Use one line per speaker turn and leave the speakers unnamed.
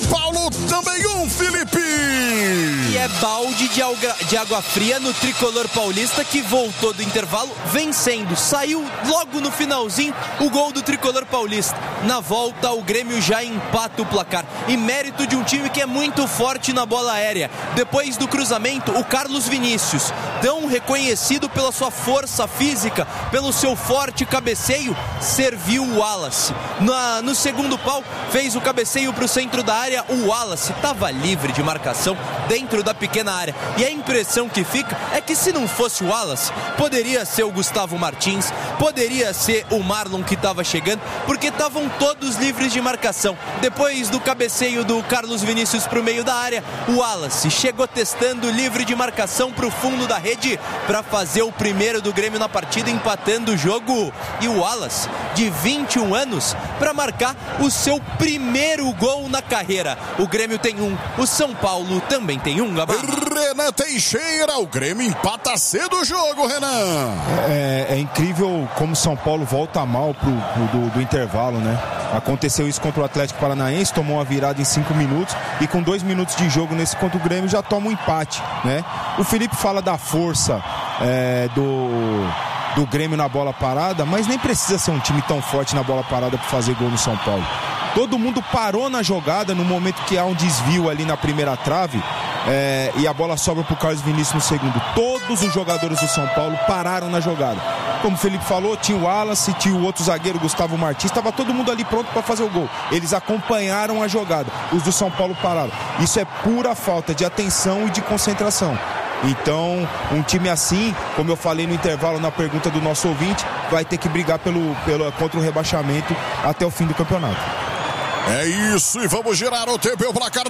Paulo também Felipe.
E é balde de água fria no tricolor paulista, que voltou do intervalo vencendo. Saiu logo no finalzinho o gol do tricolor paulista. Na volta o Grêmio já empata o placar. E mérito de um time que é muito forte na bola aérea. Depois do cruzamento, o Carlos Vinícius, tão reconhecido pela sua força física, pelo seu forte cabeceio, serviu o Wallace. No segundo pau, fez o cabeceio para o centro da área. O Wallace estava livre de marcação dentro da pequena área. E a impressão que fica é que, se não fosse o Wallace, poderia ser o Gustavo Martins, poderia ser o Marlon que estava chegando, porque estavam todos livres de marcação. Depois do cabeceio do Carlos Vinícius para o meio da área, o Wallace chegou testando livre de marcação para o fundo da rede para fazer o primeiro do Grêmio na partida, empatando o jogo. E o Wallace, de 21 anos, para marcar o seu primeiro gol na carreira. O Grêmio tem um, o São Paulo também tem um, Gabá.
Renan Teixeira, o Grêmio empata cedo o jogo, Renan.
É incrível como o São Paulo volta mal do intervalo, né? Aconteceu isso contra o Atlético Paranaense, tomou uma virada em 5 minutos e com 2 minutos de jogo nesse contra o Grêmio já toma um empate, né? O Felipe fala da força do Grêmio na bola parada, mas nem precisa ser um time tão forte na bola parada para fazer gol no São Paulo. Todo mundo parou na jogada no momento que há um desvio ali na primeira trave, e a bola sobra para o Carlos Vinícius no segundo. Todos os jogadores do São Paulo pararam na jogada. Como o Felipe falou, tinha o Wallace, tinha o outro zagueiro, Gustavo Martins, estava todo mundo ali pronto para fazer o gol. Eles acompanharam a jogada, os do São Paulo pararam. Isso é pura falta de atenção e de concentração. Então, um time assim, como eu falei no intervalo na pergunta do nosso ouvinte, vai ter que brigar contra o rebaixamento até o fim do campeonato.
É isso, e vamos girar o tempo e o placar.